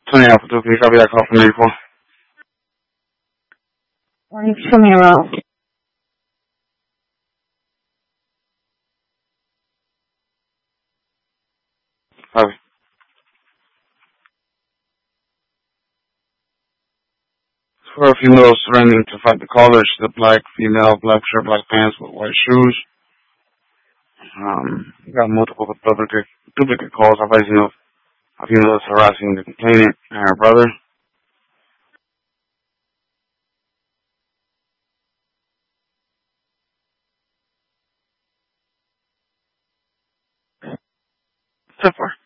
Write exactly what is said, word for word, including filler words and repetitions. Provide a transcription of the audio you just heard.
twenty Alpha two, can you copy that call from eighty-four? Why don't you show me around? Copy. For a female surrendering to fight the caller, she's a black female, black shirt, black pants with white shoes. Um, we got multiple duplicate, duplicate calls. I've you know, a female is harassing the complainant and her brother. So far.